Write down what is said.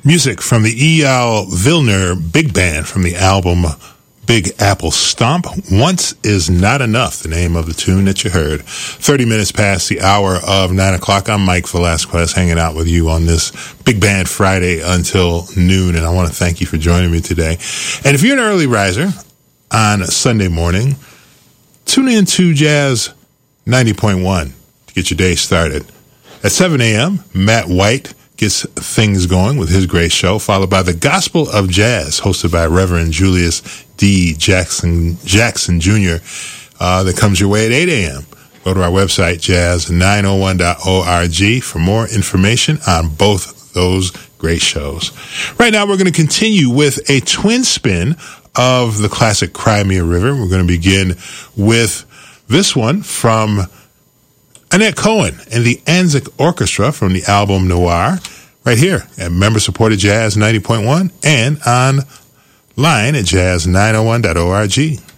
Music from the E.L. Vilner Big Band from the album Big Apple Stomp. Once Is Not Enough, the name of the tune that you heard. 30 minutes past the hour of 9 o'clock. I'm Mike Velasquez, hanging out with you on this Big Band Friday until noon, and I want to thank you for joining me today. And if you're an early riser on Sunday morning, tune in to Jazz 90.1 to get your day started. At 7 a.m., Matt White gets things going with his great show, followed by the Gospel of Jazz, hosted by Reverend Julius D. Jackson Jr., that comes your way at 8 a.m. Go to our website, jazz901.org, for more information on both those great shows. Right now, we're going to continue with a twin spin of the classic Cry Me a River. We're going to begin with this one from Annette Cohen and the Anzac Orchestra from the album Noir, right here at member-supported Jazz 90.1 and online at jazz901.org.